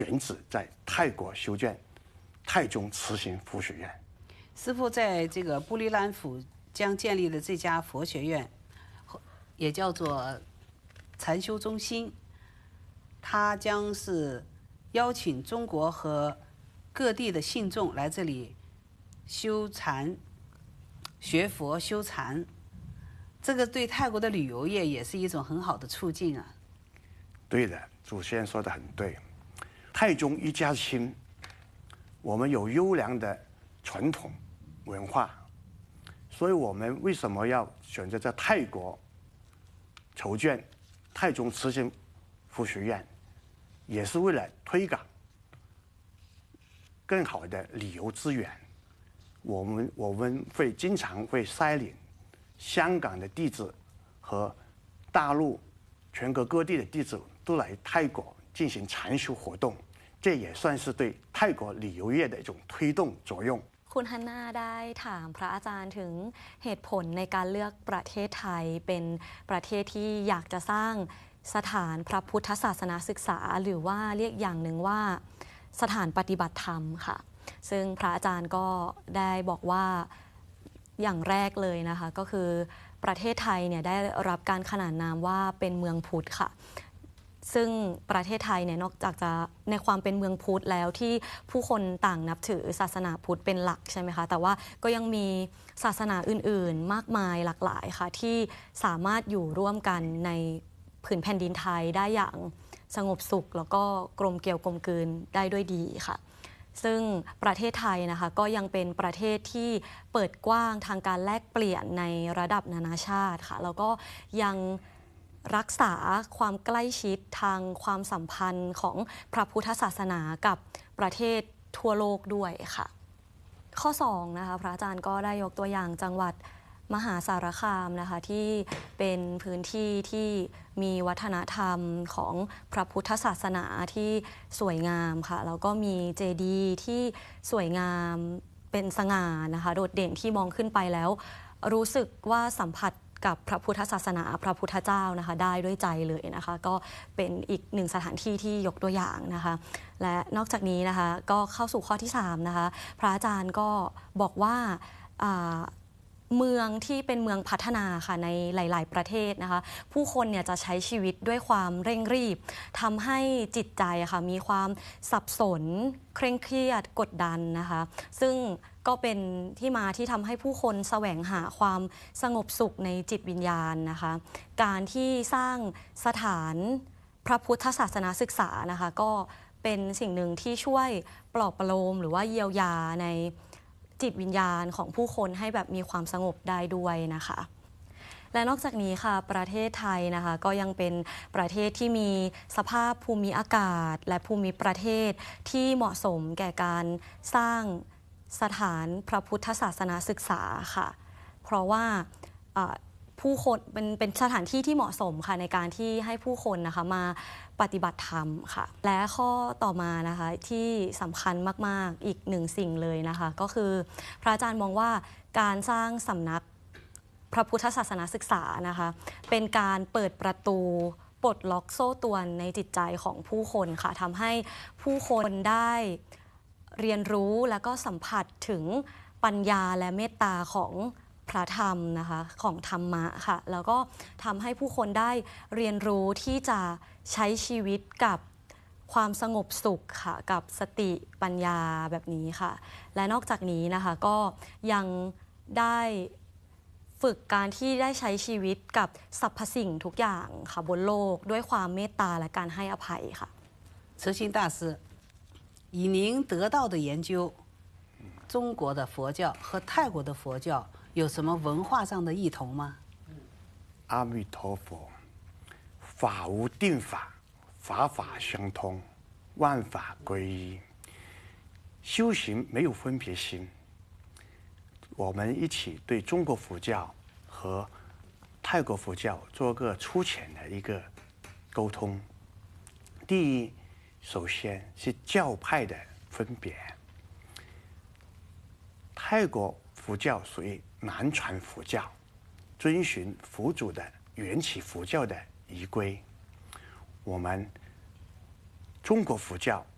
原址在泰国修建泰中慈行佛学院。 师父在这个布里兰府将建立的这家佛学院，也叫做禅修中心，它将是邀请中国和各地的信众来这里修禅、学佛、修禅。这个对泰国的旅游业也是一种很好的促进啊。 对的，祖先说的很对。泰中一家亲，我们有优良的传统文化，所以我们为什么要选择在泰国筹建泰中慈行佛学院，也是为了推广更好的旅游资源。我们经常会率领香港的弟子和大陆全国各地的弟子都来泰国进行禅修活动，这也算是对泰国旅游业的一种推动作用。 คุณฮันนาได้ถามพระอาจารย์ถึงเหตุผลในการเลือกประเทศไทยเป็นประเทศที่อยากจะสร้างสถานพระพุทธศาสนาศึกษาหรือว่าเรียกอย่างหนึ่งว่าสถานปฏิบัติธรรมค่ะซึ่งพระอาจารย์ก็ได้บอกว่าอย่างแรกเลยนะคะก็คือประเทศไทยเนี่ยได้รับการขนานนามว่าเป็นเมืองพุทธค่ะซึ่งประเทศไทยเนี่ยนอกจากจะในความเป็นเมืองพุทธแล้วที่ผู้คนต่างนับถือศาสนาพุทธเป็นหลักใช่ไหมคะแต่ว่าก็ยังมีศาสนาอื่นๆมากมายหลากหลายค่ะที่สามารถอยู่ร่วมกันในผืนแผ่นดินไทยได้อย่างสงบสุขแล้วก็กลมเกลียวกลมกลืนได้ด้วยดีค่ะซึ่งประเทศไทยนะคะก็ยังเป็นประเทศที่เปิดกว้างทางการแลกเปลี่ยนในระดับนานาชาติค่ะแล้วก็ยังรักษาความใกล้ชิดทางความสัมพันธ์ของพระพุทธศาสนากับประเทศทั่วโลกด้วยค่ะข้อ2นะคะพระอาจารย์ก็ได้ยกตัวอย่างจังหวัดมหาสารคามนะคะที่เป็นพื้นที่ที่มีวัฒนธรรมของพระพุทธศาสนาที่สวยงามค่ะแล้วก็มีเจดีย์ที่สวยงามเป็นสง่านะคะโดดเด่นที่มองขึ้นไปแล้วรู้สึกว่าสัมผัสกับพระพุทธศาสนาพระพุทธเจ้านะคะได้ด้วยใจเลยนะคะก็เป็นอีกหนึ่งสถานที่ที่ยกตัวอย่างนะคะและนอกจากนี้นะคะก็เข้าสู่ข้อที่3นะคะพระอาจารย์ก็บอกว่าเมืองที่เป็นเมืองพัฒนาค่ะในหลายๆประเทศนะคะผู้คนเนี่ยจะใช้ชีวิตด้วยความเร่งรีบทำให้จิตใจค่ะมีความสับสนเคร่งเครียดกดดันนะคะซึ่งก็เป็นที่มาที่ทำให้ผู้คนแสวงหาความสงบสุขในจิตวิญญาณนะคะการที่สร้างสถานพระพุทธศาสนาศึกษานะคะก็เป็นสิ่งหนึ่งที่ช่วยปลอบประโลมหรือว่าเยียวยาในจิตวิญญาณของผู้คนให้แบบมีความสงบได้ด้วยนะคะและนอกจากนี้ค่ะประเทศไทยนะคะก็ยังเป็นประเทศที่มีสภาพภูมิอากาศและภูมิประเทศที่เหมาะสมแก่การสร้างสถานพระพุทธศาสนาศึกษาค่ะเพราะว่าผู้คนเป็นสถานที่ที่เหมาะสมค่ะในการที่ให้ผู้คนนะคะมาปฏิบัติธรรมค่ะและข้อต่อมานะคะที่สำคัญมากๆอีกหนึ่งสิ่งเลยนะคะก็คือพระอาจารย์มองว่าการสร้างสำนักพระพุทธศาสนาศึกษานะคะเป็นการเปิดประตูปลดล็อกโซ่ตรวนในจิตใจของผู้คนค่ะทำให้ผู้คนได้เรียนรู้และก็สัมผัสถึงปัญญาและเมตตาของพระธรรมนะคะของธรรมะค่ะแล้วก็ทำให้ผู้คนได้เรียนรู้ที่จะใช้ชีวิตกับความสงบสุขค่ะกับสติปัญญาแบบนี้ค่ะและนอกจากนี้นะคะก็ยังได้ฝึกการที่ได้ใช้ชีวิตกับสรรพสิ่งทุกอย่างค่ะบนโลกด้วยความเมตตาและการให้อภัยค่ะ慈行大师以您得到的研究中国的佛教和泰国的佛教有什么文化上的异同吗？ 阿弥陀佛，法无定法，法法相通，万法归一。修行没有分别心。我们一起对中国佛教和泰国佛教做个粗浅的一个沟通。第一，首先是教派的分别。泰国佛教属于南传佛教，遵循佛祖的缘起佛教的仪规。我们中国佛教